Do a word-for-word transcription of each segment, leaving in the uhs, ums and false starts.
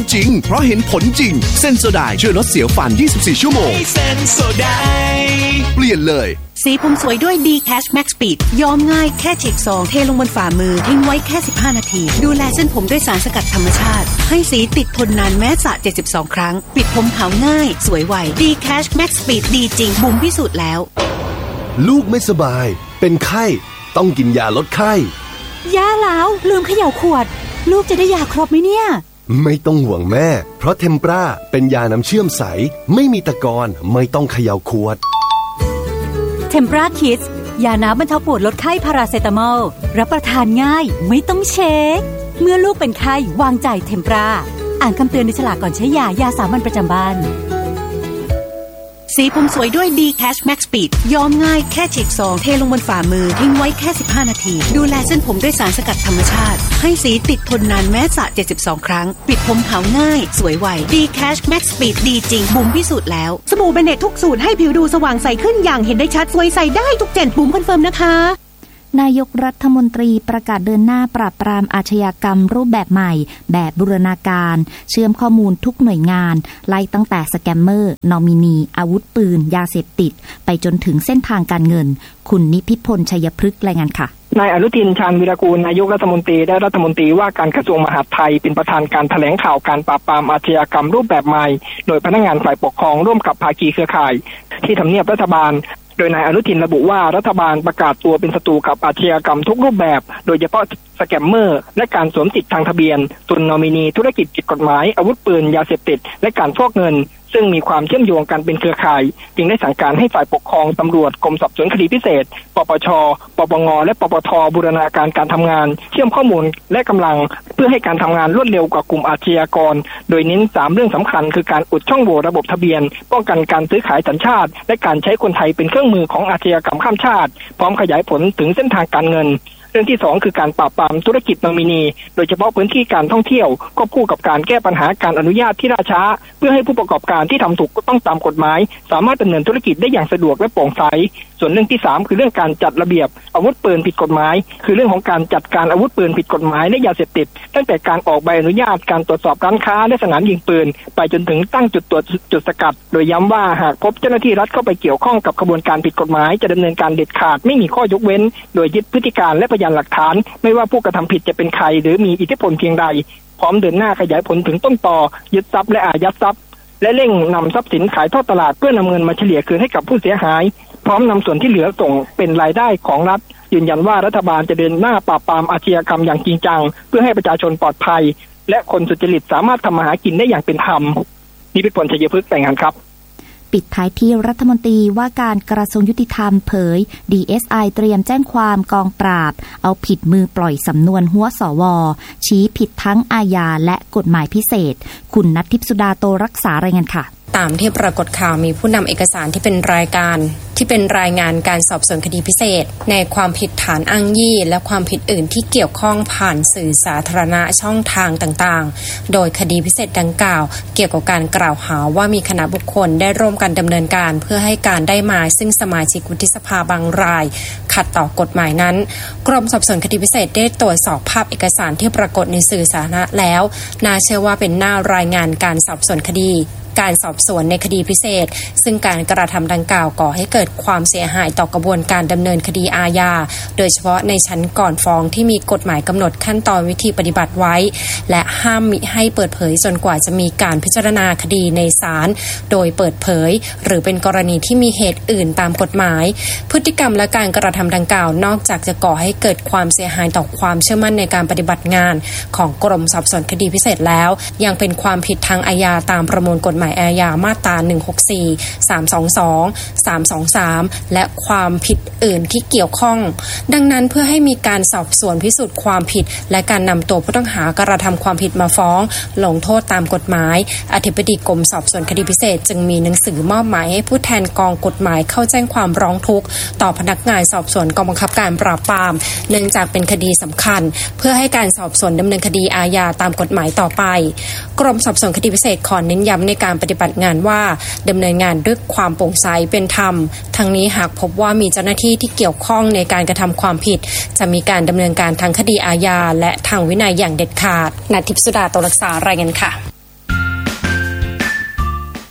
จริงเพราะเห็นผลจริงเซนโซไดช่วยลดเสียวฟันยี่สิบสี่ชั่วโมงเซนโซไดเปลี่ยนเลยสีผมสวยด้วย D-Cash Max Speed ย้อมง่ายแค่ฉีกซองเทลงบนฝ่ามือทิ้งไว้แค่สิบห้านาทีดูแลเส้นผมด้วยสารสกัดธรรมชาติให้สีติดทนนานแม้สระเจ็ดสิบสองครั้งปิดผมขาวง่ายสวยไว D-Cash Max Speed ดีจริงบุ๋มพิสูจน์แล้วลูกไม่สบายเป็นไข้ต้องกินยาลดไข้ยาแล้วลืมเขย่าขวดลูกจะได้ยาครบไหมเนี่ยไม่ต้องห่วงแม่เพราะเทมปราเป็นยาน้ำเชื่อมใสไม่มีตะกอนไม่ต้องเขย่าขวดเทมปราคิดยาน้ำบรรเทาปวดลดไข้พาราเซตามอลรับประทานง่ายไม่ต้องเช็คเมื่อลูกเป็นไข้วางใจเทมปราอ่านคำเตือนในฉลากก่อนใช้ยายาสามัญประจำบ้านสีผมสวยด้วย D-Cash Max Speed ย้อมง่ายแค่ฉีกซองเทลงบนฝ่ามือทิ้งไว้แค่สิบห้านาทีดูแลเส้นผมด้วยสารสกัดธรรมชาติให้สีติดทนนานแม้สระเจ็ดสิบสองครั้งปิดผมขาวง่ายสวยไว D-Cash Max Speed ดีจริงบุ๋มพิสูจน์แล้วสบู่เบเนตทุกสูตรให้ผิวดูสว่างใสขึ้นอย่างเห็นได้ชัดสวยใสได้ทุกเจนบุ๋มคอนเฟิร์มนะคะนายกรัฐมนตรีประกาศเดินหน้าปราบปรามอาชญากรรมรูปแบบใหม่แบบบูรณาการเชื่อมข้อมูลทุกหน่วยงานไล่ตั้งแต่สแกมเมอร์นอมินีอาวุธปืนยาเสพติดไปจนถึงเส้นทางการเงินคุณนิพิพลชัยพฤกษ์รายงานค่ะนายอนุทินชาญวิรากูลนายกรัฐมนตรีและรัฐมนตรีว่าการกระทรวงมหาดไทยเป็นประธานการแถลงข่าวการปราบปรามอาชญากรรมรูปแบบใหม่โดยพนักงานฝ่ายปกครองร่วมกับภาคีเครือข่ายที่ทำเนียบรัฐบาลโดยนายอนุทินระบุว่ารัฐบาลประกาศตัวเป็นศัตรูกับอาชญากรรมทุกรูปแบบโดยเฉพาะสแกมเมอร์และการสวมสิทธิทางทะเบียนตุนนอมินีธุรกิจผิดกฎหมายอาวุธปืนยาเสพติดและการฟอกเงินซึ่งมีความเชื่อมโยงกันเป็นเครือข่ายจึงได้สั่งการให้ฝ่ายปกครองตำรวจกรมสอบสวนคดีพิเศษปปชปปงและปปทบูรณาการการทำงานเชื่อมข้อมูลและกำลังเพื่อให้การทำงานรวดเร็วกว่ากลุ่มอาชญากรโดยเน้นสามเรื่องสำคัญคือการอุดช่องโหว่ระบบทะเบียนป้องกันการซื้อขายสัญชาติและการใช้คนไทยเป็นเครื่องมือของอาชญากรรมข้ามชาติพร้อมขยายผลถึงเส้นทางการเงินเรื่องที่สองคือการปราบปรามธุรกิจนอมินีโดยเฉพาะพื้นที่การท่องเที่ยวควบคู่กับการแก้ปัญหาการอนุญาตที่ล่าช้าเพื่อให้ผู้ประกอบการที่ทำถูกต้องตามกฎหมายสามารถดำเนินธุรกิจได้อย่างสะดวกและโปร่งใสส่วนเรื่องที่สามคือเรื่องการจัดระเบียบอาวุธปืนผิดกฎหมายคือเรื่องของการจัดการอาวุธปืนผิดกฎหมายและยาเสพติดตั้งแต่การออกใบอนุญาตการตรวจสอบร้านค้าและสนามยิงปืนไปจนถึงตั้งจุดตรวจจุดสกัดโดยย้ำว่าหากพบเจ้าหน้าที่รัฐเข้าไปเกี่ยวข้องกับขบวนการผิดกฎหมายจะดำเนินการเด็ดขาดไม่มีข้อยกเว้นโดยยึดพฤติการและพยานหลักฐานไม่ว่าผู้กระทำผิดจะเป็นใครหรือมีอิทธิพลเพียงใดพร้อมเดินหน้าขยายผลถึงต้นตอยึดทรัพย์และอายัดทรัพย์และเร่งนำทรัพย์สินขายทอดตลาดเพื่อนำเงินมาเฉลี่ยคืนให้กับผู้เสียหายพร้อมนำส่วนที่เหลือส่งเป็นรายได้ของรัฐยืนยันว่ารัฐบาลจะเดินหน้าปราบปรามอาชญากรรมอย่างจริงจังเพื่อให้ประชาชนปลอดภัยและคนสุจริตสามารถทำมาหากินได้อย่างเป็นธรรมนิพิพลชัยพฤกษ์รายงานครับปิดท้ายที่รัฐมนตรีว่าการกระทรวงยุติธรรมเผย ดี เอส ไอ เตรียมแจ้งความกองปราบเอาผิดมือปล่อยสำนวนหัวสวชี้ผิดทั้งอาญาและกฎหมายพิเศษคุณณัฐทิพย์สุดาโตรักษารายงานค่ะตามที่ปรากฏข่าวมีผู้นำเอกสารที่เป็นรายการที่เป็นรายงานการสอบสวนคดีพิเศษในความผิดฐานอ้างยี่และความผิดอื่นที่เกี่ยวข้องผ่านสื่อสาธารณะช่องทางต่างๆโดยคดีพิเศษดังกล่าวเกี่ยวกับการกล่าวหาว่ามีคณะบุคคลได้ร่วมกันดำเนินการเพื่อให้การได้มาซึ่งสมาชิกวุฒิสภาบางรายขัดต่อกฎหมายนั้นกรมสอบสวนคดีพิเศษได้ตรวจสอบภาพเอกสารที่ปรากฏในสื่อสาธารณะแล้วน่าเชื่อว่าเป็นหน้ารายงานการสอบสวนคดีการสอบสวนในคดีพิเศษซึ่งการกระทำดังกล่าวก่อให้เกิดความเสียหายต่อกระบวนการดำเนินคดีอาญาโดยเฉพาะในชั้นก่อนฟ้องที่มีกฎหมายกำหนดขั้นตอนวิธีปฏิบัติไว้และห้ามมิให้เปิดเผยจนกว่าจะมีการพิจารณาคดีในศาลโดยเปิดเผยหรือเป็นกรณีที่มีเหตุอื่นตามกฎหมายพฤติกรรมและการกระทำดังกล่าวนอกจากจะก่อให้เกิดความเสียหายต่อความเชื่อมั่นในการปฏิบัติงานของกรมสอบสวนคดีพิเศษแล้วยังเป็นความผิดทางอาญาตามประมวลกฎหมายอาญามาตราหนึ่งหกสี่ สามสองสอง สามสองสามและความผิดอื่นที่เกี่ยวข้องดังนั้นเพื่อให้มีการสอบสวนพิสูจน์ความผิดและการนำตัวผู้ต้องหากระทำความผิดมาฟ้องลงโทษตามกฎหมายอธิบดีกรมสอบสวนคดีพิเศษจึงมีหนังสือมอบหมายให้ผู้แทนกองกฎหมายเข้าแจ้งความร้องทุกข์ต่อพนักงานสอบสวนกองบังคับการปราบปรามเนื่องจากเป็นคดีสำคัญเพื่อให้การสอบสวนดำเนินคดีอาญาตามกฎหมายต่อไปกรมสอบสวนคดีพิเศษขอเน้นย้ำในการปฏิบัติงานว่าดำเนินงานด้วยความโปร่งใสเป็นธรรมทั้งนี้หากพบว่ามีเจ้าหน้าที่ที่เกี่ยวข้องในการกระทำความผิดจะมีการดำเนินการทางคดีอาญาและทางวินัยอย่างเด็ดขาดณัฐทิพย์สุดาโตรักษารายงานค่ะ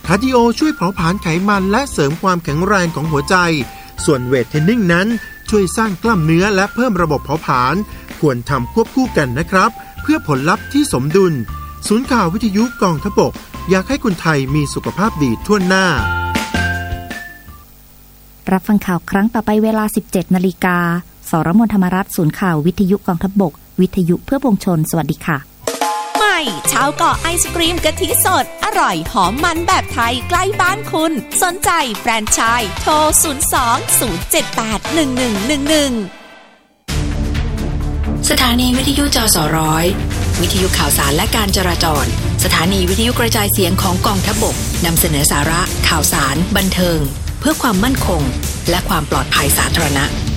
คาร์ดิโอช่วยเผาผลาญไขมันและเสริมความแข็งแรงของหัวใจส่วนเวทเทรนนิ่งนั้นช่วยสร้างกล้ามเนื้อและเพิ่มระบบเผาผลาญควรทำควบคู่กันนะครับเพื่อผลลัพธ์ที่สมดุลศูนย์ข่าววิทยุกองทพบกอยากให้คนไทยมีสุขภาพดีทั่วหน้ารับฟังข่าวครั้งต่อไปเวลา สิบเจ็ดนาฬิกา สรมนธรรมรัตน์ศูนย์ข่าววิทยุกองทัพบกวิทยุเพื่อปวงชนสวัสดีค่ะใหม่ชาวเกาะไอศกรีมกะทิสดอร่อยหอมมันแบบไทยใกล้บ้านคุณสนใจแฟรนไชส์โทรศูนย์ สอง ศูนย์ เจ็ด แปด หนึ่ง หนึ่ง หนึ่ง หนึ่งสถานีวิทยุจสร้อยวิทยุข่าวสารและการจราจรสถานีวิทยุกระจายเสียงของกองทัพบกนำเสนอสาระข่าวสารบันเทิงเพื่อความมั่นคงและความปลอดภัยสาธารณะ